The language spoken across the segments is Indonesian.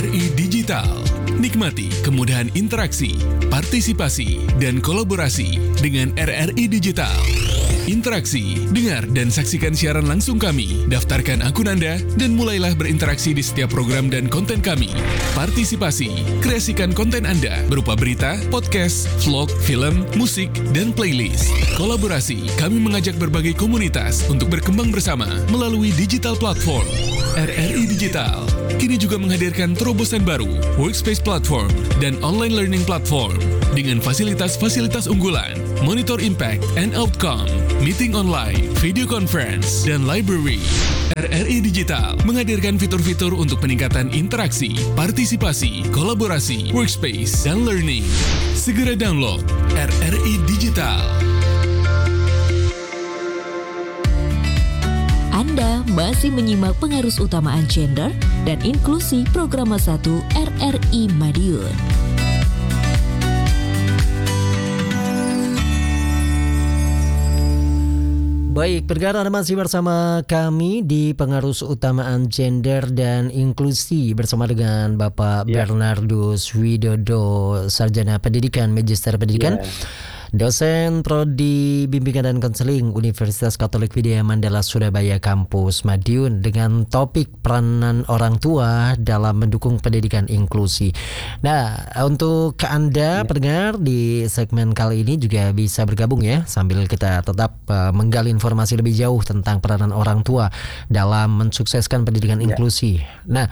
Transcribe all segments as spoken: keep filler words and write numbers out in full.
I Digital. Nikmati kemudahan interaksi, partisipasi, dan kolaborasi dengan R R I Digital. Interaksi, dengar dan saksikan siaran langsung kami, daftarkan akun Anda, dan mulailah berinteraksi di setiap program dan konten kami. Partisipasi, kreasikan konten Anda berupa berita, podcast, vlog, film, musik, dan playlist. Kolaborasi, kami mengajak berbagai komunitas untuk berkembang bersama melalui digital platform. R R I Digital kini juga menghadirkan terobosan baru, workspace platform, dan online learning platform dengan fasilitas-fasilitas unggulan, monitor impact and outcome, meeting online, video conference, dan library. R R I Digital menghadirkan fitur-fitur untuk peningkatan interaksi, partisipasi, kolaborasi, workspace, dan learning. Segera download R R I Digital. Anda masih menyimak pengarus utamaan gender dan inklusi program satu R R I Madiun. Baik, pendengar, Anda masih bersama kami di pengarus utamaan gender dan inklusi bersama dengan Bapak ya. Bernardus Widodo, Sarjana Pendidikan, Magister Pendidikan. Ya. Dosen Prodi Bimbingan dan Konseling Universitas Katolik Widya Mandala Surabaya Kampus Madiun dengan topik peranan orang tua dalam mendukung pendidikan inklusi. Nah, untuk Anda ya. pendengar di segmen kali ini juga bisa bergabung ya, sambil kita tetap uh, menggali informasi lebih jauh tentang peranan orang tua dalam mensukseskan pendidikan ya. inklusi. Nah,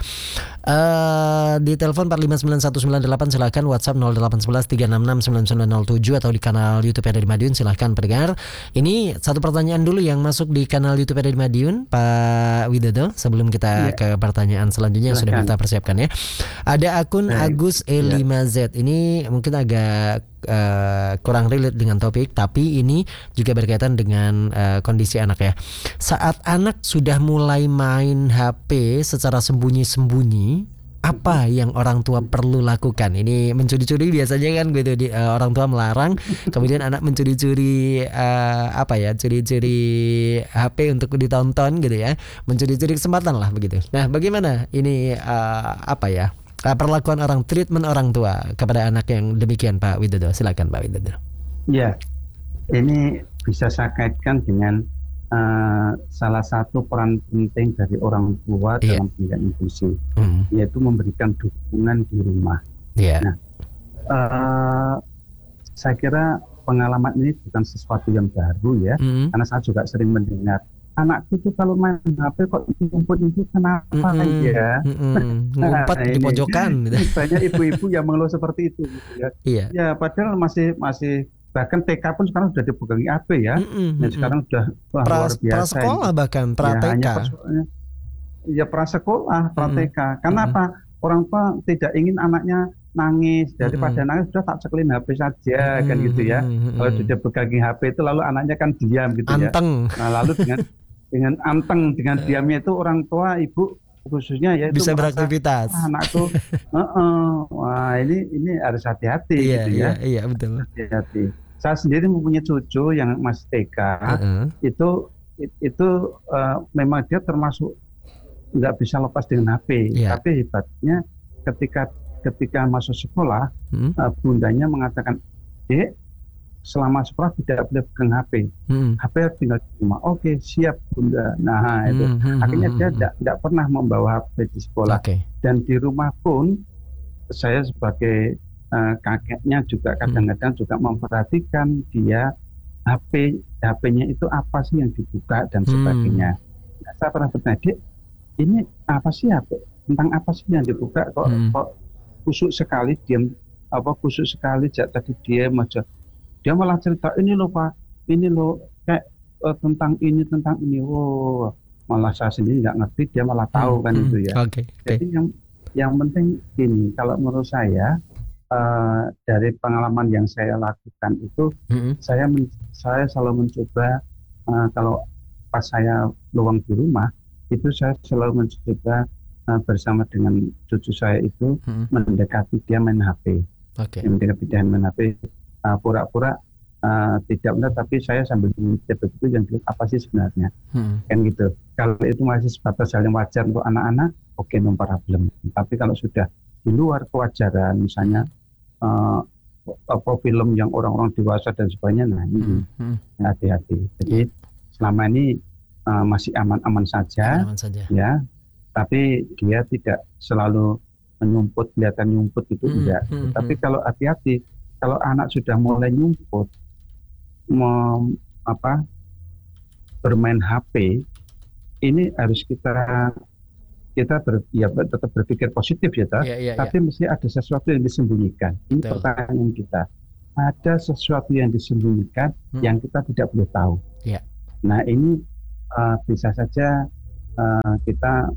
uh, di telepon empat lima sembilan satu sembilan delapan silakan, WhatsApp nol delapan satu satu tiga enam enam sembilan sembilan nol tujuh atau di kanal YouTube R R I Madiun, silahkan pendengar. Ini satu pertanyaan dulu yang masuk di kanal YouTube R R I Madiun, Pak Widodo, sebelum kita ya. ke pertanyaan selanjutnya yang sudah kita persiapkan ya. Ada akun Baik. Agus E lima Z. Ya. Ini mungkin agak uh, kurang relate dengan topik, tapi ini juga berkaitan dengan uh, kondisi anak ya. Saat anak sudah mulai main H P secara sembunyi-sembunyi, apa yang orang tua perlu lakukan? Ini mencuri-curi biasanya kan gitu, di, uh, orang tua melarang, kemudian anak mencuri-curi uh, apa ya, curi-curi H P untuk ditonton gitu ya, mencuri-curi kesempatan lah begitu. Nah, bagaimana ini uh, apa ya, uh, perlakuan orang, treatment orang tua kepada anak yang demikian, Pak Widodo? Silakan Pak Widodo. Ya, ini bisa saya kaitkan dengan Uh, salah satu peran penting dari orang tua yeah. dalam pendidikan inklusi, mm. yaitu memberikan dukungan di rumah. Yeah. Nah, uh, saya kira pengalaman ini bukan sesuatu yang baru ya, mm. karena saya juga sering mendengar anakku itu kalau main H P kok ngumpet itu kenapa mm-hmm. ya? Mm-hmm. Ngumpet nah, di pojokan. Banyak ibu-ibu yang mengeluh seperti itu. Gitu ya. Yeah. Ya, padahal masih masih bahkan T K pun sekarang sudah dipegangi A B ya, mm-hmm. dan sekarang sudah wah, pra, luar biasa. Prasekolah bahkan, pra T K. Ya, ya prasekolah, pra T K. Mm-hmm. Karena mm-hmm. apa? Orang tua tidak ingin anaknya nangis, daripada mm-hmm. nangis sudah tak cekelin H P saja, mm-hmm. kan gitu ya. Mm-hmm. Kalau sudah pegangi H P itu lalu anaknya kan diam gitu anteng. ya. Nah lalu dengan dengan anteng, dengan diamnya itu orang tua, ibu khususnya ya itu bisa beraktivitas. Ah, anakku, uh-uh. wah ini ini harus hati-hati iya, gitu iya, ya. Iya betul. Hati-hati. Saya sendiri mempunyai cucu yang masih T K, uh-uh. itu itu uh, memang dia termasuk nggak bisa lepas dengan H P. Yeah. Tapi hebatnya ketika ketika masuk sekolah, hmm. uh, bundanya mengatakan, Dek, selama sekolah tidak boleh pegang H P. Hmm. H P tinggal di rumah. Oke, siap Bunda. Nah itu hmm. akhirnya dia tidak tidak pernah membawa H P di sekolah. Okay. Dan di rumah pun saya sebagai Uh, kakeknya juga kadang-kadang hmm. juga memperhatikan dia H P H P-nya itu apa sih yang dibuka dan sebagainya. Hmm. Nah, saya pernah bertanya, Dek, ini apa sih H P? Tentang apa sih yang dibuka? Kok, hmm. kok kusuk sekali diam, apa kusuk sekali tadi diam aja. Dia malah cerita, ini loh Pak, ini loh kayak uh, tentang ini tentang ini. Wow, malah saya sendiri nggak ngerti, dia malah tahu hmm. kan hmm. itu ya. Okay. Jadi okay. yang yang penting ini, kalau menurut saya. Uh, dari pengalaman yang saya lakukan itu, mm-hmm. saya men- saya selalu mencoba uh, kalau pas saya luang di rumah itu saya selalu mencoba uh, bersama dengan cucu saya itu mm-hmm. mendekati dia main H P, okay. mendekati dia main H P, uh, pura-pura uh, tidak benar, tapi saya sambil mencoba itu yang apa sih sebenarnya, mm-hmm. kan gitu. Kalau itu masih sebatas hal yang wajar untuk anak-anak, oke, okay, no problem. Tapi kalau sudah di luar kewajaran, misalnya uh, apa film yang orang-orang dewasa dan sebagainya, nah ini hmm. hati-hati. Jadi selama ini uh, masih aman-aman saja, aman saja, ya. Tapi dia tidak selalu menyumput, kelihatan nyumput itu hmm. tidak. Hmm. Tapi kalau hati-hati, kalau anak sudah mulai nyumput, mem, apa, bermain H P, ini harus kita kita ber, ya, tetap berpikir positif ya, ta? Ya, ya, tapi ya. mesti ada sesuatu yang disembunyikan. Ini Betul. pertanyaan kita. Ada sesuatu yang disembunyikan hmm. yang kita tidak boleh tahu. Ya. Nah ini uh, bisa saja uh, kita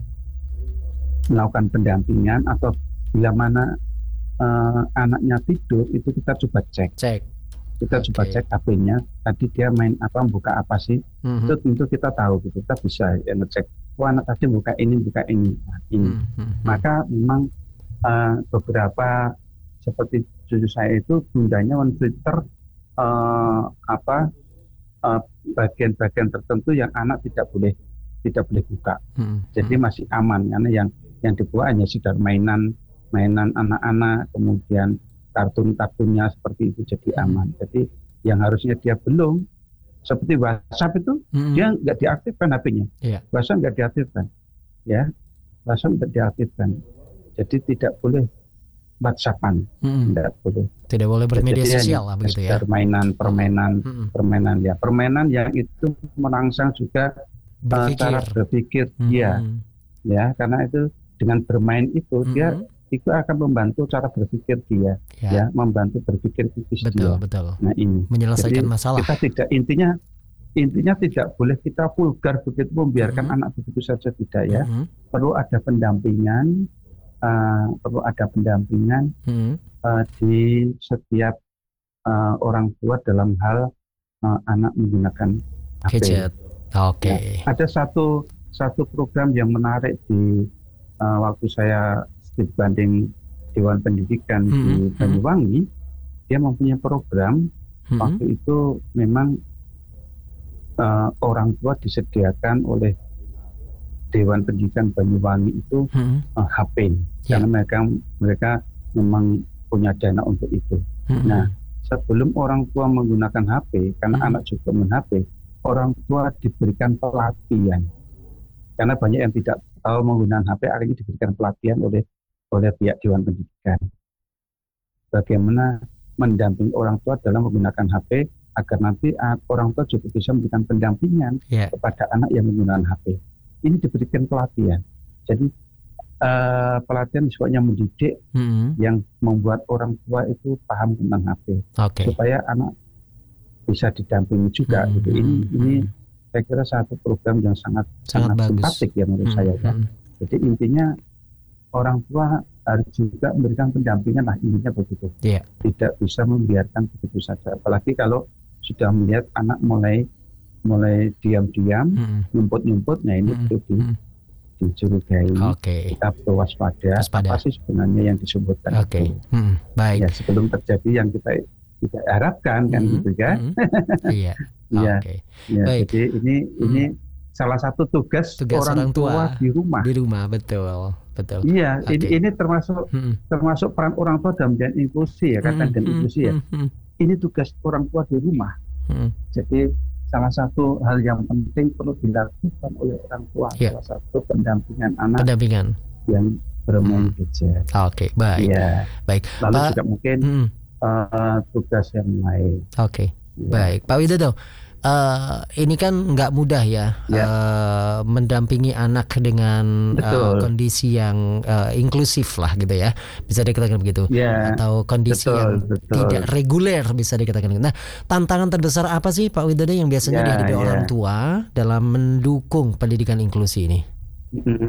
melakukan pendampingan, atau bila mana uh, anaknya tidur itu kita coba cek. Cek. Kita okay. coba cek H P-nya. Tadi dia main apa, buka apa sih? Mm-hmm. Itu tentu kita tahu, gitu. Kita bisa ya, ngecek. Wah, anak tadi buka ini, buka ini, nah, ini. Mm-hmm. Maka memang uh, beberapa seperti cucu saya itu bundanya men-Twitter uh, apa uh, bagian-bagian tertentu yang anak tidak boleh tidak boleh buka. Mm-hmm. Jadi masih aman, karena yang yang dibuka hanya sekedar mainan mainan anak-anak, kemudian kartun-kartunnya seperti itu, jadi aman. Jadi yang harusnya dia belum, seperti WhatsApp itu, mm-hmm. dia nggak diaktifkan H P-nya. Yeah. WhatsApp nggak diaktifkan, ya. WhatsApp nggak diaktifkan. Jadi tidak boleh WhatsAppan, mm-hmm. tidak boleh. Tidak boleh bermedia jadi sosial lah begitu ya. Permainan, permainan, mm-hmm. permainan ya, permainan yang itu merangsang juga berpikir. cara berpikir mm-hmm. dia, ya. Karena itu dengan bermain itu mm-hmm. dia itu akan membantu cara berpikir dia, ya, ya membantu berpikir kritis betul, dia. Betul. Nah ini menyelesaikan jadi masalah. Kita tidak intinya intinya tidak boleh kita vulgar begitu membiarkan mm-hmm. anak begitu saja, tidak ya. Mm-hmm. Perlu ada pendampingan, uh, perlu ada pendampingan mm-hmm. uh, di setiap uh, orang tua dalam hal uh, anak menggunakan H P. Gadget. Oke. Okay. Ya, ada satu satu program yang menarik di uh, waktu saya dibanding Dewan Pendidikan hmm, di Banyuwangi, hmm. dia mempunyai program hmm. waktu itu memang uh, orang tua disediakan oleh Dewan Pendidikan Banyuwangi itu hmm. uh, H P, yeah. karena mereka mereka memang punya dana untuk itu. Hmm. Nah, sebelum orang tua menggunakan H P, karena hmm. anak juga main H P, orang tua diberikan pelatihan. Karena banyak yang tidak tahu menggunakan H P, akhirnya diberikan pelatihan oleh oleh pihak Dewan Pendidikan. Bagaimana mendampingi orang tua dalam menggunakan H P agar nanti orang tua juga bisa memberikan pendampingan yeah. kepada anak yang menggunakan H P. Ini diberikan pelatihan. Jadi uh, pelatihan sifatnya mendidik mm-hmm. yang membuat orang tua itu paham tentang H P, okay. supaya anak bisa didampingi juga. Mm-hmm. Gitu. Ini ini saya kira satu program yang sangat sangat, sangat simpatik ya menurut mm-hmm. saya. Kan? Jadi intinya orang tua harus juga memberikan pendampingan, lah intinya begitu. Yeah. Tidak bisa membiarkan begitu saja. Apalagi kalau sudah melihat anak mulai mulai diam-diam, mm-hmm. nyumput-nyumput, nah ini mm-hmm. itu di, dicurigai. Okay. Kita perlu waspada. Apa sih sebenarnya yang disebutkan? Okay. Mm-hmm. Baik. Ya, sebelum terjadi yang kita tidak harapkan, kan mm-hmm. gitu kan? Iya. Iya. Okay. Ya, jadi ini mm-hmm. ini salah satu tugas, tugas orang, orang tua, tua di rumah. Di rumah, betul. Betul. Iya, okay. ini, ini termasuk hmm. termasuk peran orang tua dalam dan inklusi ya, kata hmm. dan inklusi ya. Hmm. Ini tugas orang tua di rumah. Hmm. Jadi salah satu hal yang penting perlu dilakukan oleh orang tua, yeah. salah satu pendampingan anak pendampingan yang bermain gadget. Hmm. Oke, okay, baik. Ya. Baik. Lalu Pak, juga mungkin hmm. uh, tugas yang lain. Oke, okay. ya. Baik. Pak Widodo. Uh, ini kan nggak mudah ya, ya. Uh, mendampingi anak dengan uh, kondisi yang uh, inklusif lah gitu ya, bisa dikatakan begitu, ya. Atau kondisi betul, yang betul. tidak reguler bisa dikatakan. Nah, tantangan terbesar apa sih Pak Widodo yang biasanya ya, dihadapi ya. orang tua dalam mendukung pendidikan inklusi ini? Mm-hmm.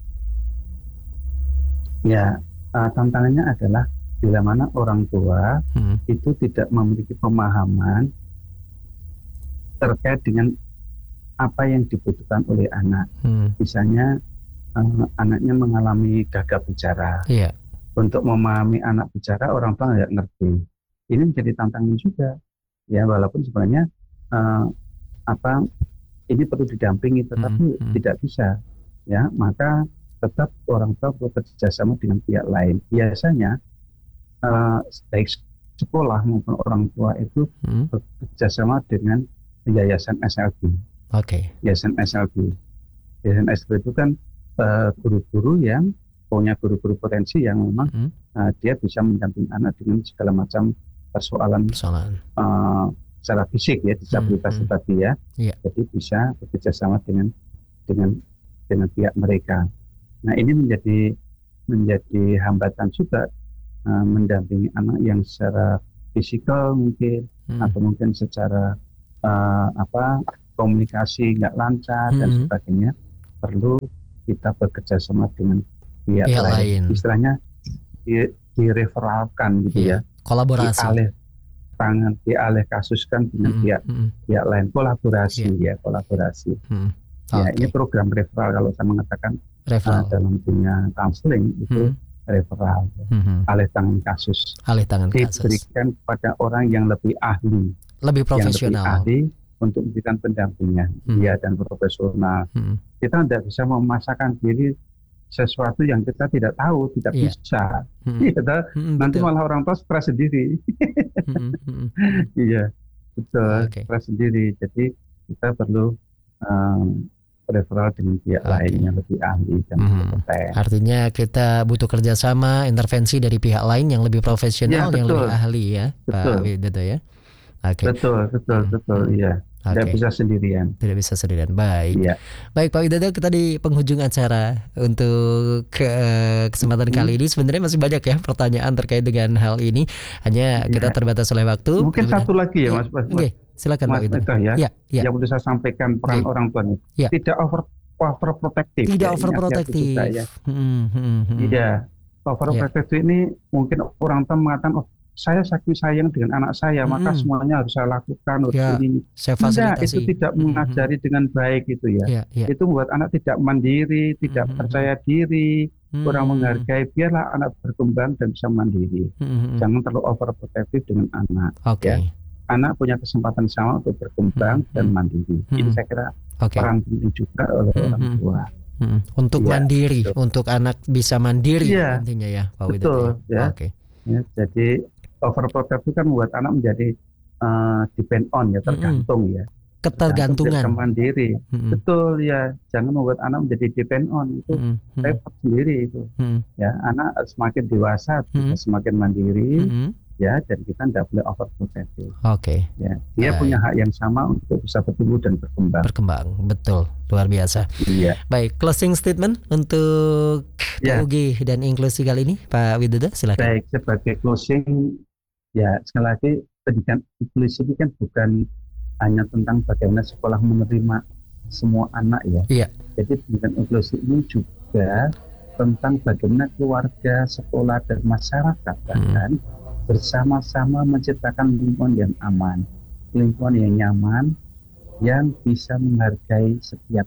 Ya, uh, tantangannya adalah bila mana orang tua hmm. itu tidak memiliki pemahaman terkait dengan apa yang dibutuhkan oleh anak. Hmm. Misalnya uh, anaknya mengalami gagal bicara. Yeah. Untuk memahami anak bicara, orang tua nggak ngerti. Ini menjadi tantangan juga. Ya, walaupun sebenarnya uh, apa ini perlu didampingi, tetapi hmm. Hmm. tidak bisa. Ya, maka tetap orang tua bekerja sama dengan pihak lain. Biasanya uh, baik sekolah maupun orang tua itu hmm. bekerja sama dengan yayasan S L B. Oke. Okay. Yayasan S L B. Yayasan S L B itu kan uh, guru-guru yang punya guru-guru potensi yang memang hmm. uh, dia bisa mendampingi anak dengan segala macam persoalan, persoalan. Uh, secara fisik ya, disabilitas hmm. tadi ya. Yeah. Jadi bisa bekerja sama dengan dengan dengan pihak mereka. Nah, ini menjadi menjadi hambatan juga. Uh, mendampingi anak yang secara fisikal mungkin hmm. atau mungkin secara uh, apa komunikasi nggak lancar hmm. dan sebagainya, perlu kita bekerja sama dengan pihak lain. lain. Istilahnya di, direferalkan gitu yeah. ya. Kolaborasi. Dialih tangan, dialih kasuskan dengan hmm. pihak hmm. pihak lain. Kolaborasi yeah. ya, kolaborasi. Hmm. Ya, okay. Ini program referral kalau saya mengatakan uh, dalam dunia counseling itu. Hmm. referral, mm-hmm. alih tangan kasus, alih tangan kasus diberikan kepada orang yang lebih ahli, lebih profesional, yang lebih ahli untuk memberikan pendampingan, mm-hmm. dia dan profesional. Mm-hmm. Kita tidak bisa memaksakan diri sesuatu yang kita tidak tahu, tidak yeah. bisa. Mm-hmm. Kita, mm-hmm, nanti betul. Malah orang tua stres sendiri. mm-hmm. Iya, betul, okay. stres sendiri. Jadi kita perlu um, referral dengan pihak okay. lain yang lebih ahli dan hmm. kompeten. Artinya kita butuh kerjasama, intervensi dari pihak lain yang lebih profesional, ya, yang lebih ahli ya, betul. Pak Widodo ya. Okay. Betul, betul, hmm. betul, iya. Okay. Tidak bisa sendirian. Tidak bisa sendirian. Baik. Ya. Baik Pak Widodo, kita di penghujung acara untuk ke, kesempatan hmm. kali ini sebenarnya masih banyak ya pertanyaan terkait dengan hal ini. Hanya ya. kita terbatas oleh waktu. Mungkin satu lagi ya, Mas. Mas. Okay. Silakan Mas, Pak Widodo. Ya. Ya, ya. Yang perlu saya sampaikan peran okay. orang tua ini. Ya. Tidak over overprotective. Tidak ya, overprotective. Ya. Hmm, hmm, hmm. Iya. Overprotective ya. Ini mungkin orang tua mengatakan, oh saya saking sayang dengan anak saya, hmm. maka semuanya harus saya lakukan. Ya, ini. Saya Tidak, itu tidak mengajari hmm. dengan baik itu ya. Ya, ya. Itu membuat anak tidak mandiri, tidak hmm. percaya diri, hmm. kurang menghargai. Biarlah anak berkembang dan bisa mandiri. Hmm. Jangan terlalu overprotective dengan anak. Oke. Okay. Ya. Anak punya kesempatan sama untuk berkembang hmm. dan mandiri. Hmm. Ini saya kira okay. peran penting juga oleh hmm. orang tua. Hmm. Untuk ya, mandiri, betul. Untuk anak bisa mandiri ya. Intinya ya, Pak Widodo. Betul. Ya. Oke. Okay. Ya, jadi overprotective kan membuat anak menjadi uh, depend on ya, tergantung hmm. ya. Ketergantungan. Mandiri. Hmm. Betul ya. Jangan membuat anak menjadi depend on, itu hmm. repot sendiri itu. Hmm. Ya, anak semakin dewasa hmm. semakin mandiri. Hmm. Ya, dan kita tidak boleh overprotective. Oke. Okay. Ya, dia Baik. punya hak yang sama untuk bisa bertumbuh dan berkembang. Berkembang, betul, luar biasa. Iya. Baik, closing statement untuk ya. P U G dan inklusi kali ini, Pak Widodo, silakan. Baik, sebagai closing, ya sekali lagi pendidikan inklusi ini kan bukan hanya tentang bagaimana sekolah menerima semua anak ya. Iya. Jadi pendidikan inklusi ini juga tentang bagaimana keluarga, sekolah, dan masyarakat bahkan hmm. bersama-sama menciptakan lingkungan yang aman, lingkungan yang nyaman, yang bisa menghargai setiap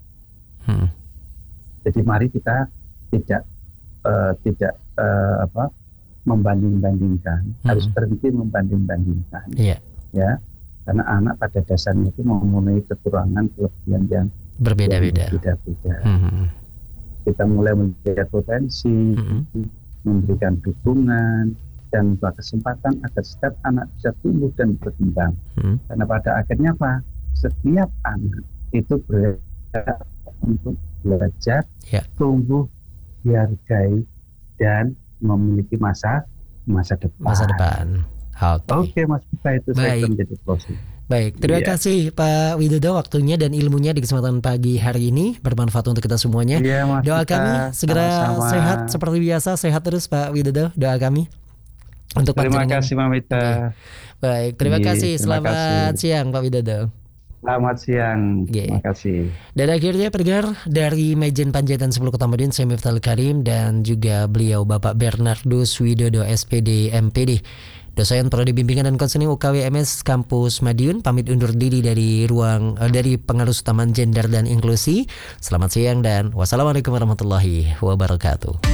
hmm. Jadi mari kita tidak uh, tidak uh, apa membanding-bandingkan, hmm. harus berhenti membanding-bandingkan, yeah. ya, karena anak pada dasarnya itu memenuhi kekurangan kelebihan yang berbeda-beda. Berbeda-beda. Hmm. Kita mulai melihat potensi, hmm. memberikan dukungan dan membuat kesempatan agar setiap anak bisa tumbuh dan berkembang. Hmm. Karena pada akhirnya apa? Setiap anak itu berhak untuk belajar, ya. tumbuh, dihargai, dan memiliki masa masa depan. Masa depan. Oke, okay. okay, Mas Pita, itu Baik. saya menjadi closing. Baik, terima yeah. kasih Pak Widodo waktunya dan ilmunya di kesempatan pagi hari ini, bermanfaat untuk kita semuanya. Yeah, Mas Doa Pita, kami segera sama-sama. sehat seperti biasa, sehat terus Pak Widodo. Doa kami. Untuk terima kasih Mamita. Okay. Baik, terima Iyi, kasih. Terima Selamat kasih. siang Pak Widodo. Selamat siang. Okay. Terima kasih. Dan akhirnya pendengar dari Majen Panjaitan sepuluh Kota Madiun, saya Miftahul Karim, dan juga beliau Bapak Bernardus Widodo S P D M P D, dosen Prodi Bimbingan dan Konseling U K W M S Kampus Madiun, pamit undur diri dari ruang uh, dari Pengarus Utama Gender dan Inklusi. Selamat siang dan wassalamualaikum warahmatullahi wabarakatuh.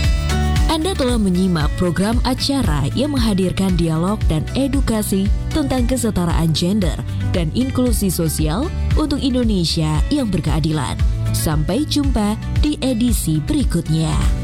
Anda telah menyimak program acara yang menghadirkan dialog dan edukasi tentang kesetaraan gender dan inklusi sosial untuk Indonesia yang berkeadilan. Sampai jumpa di edisi berikutnya.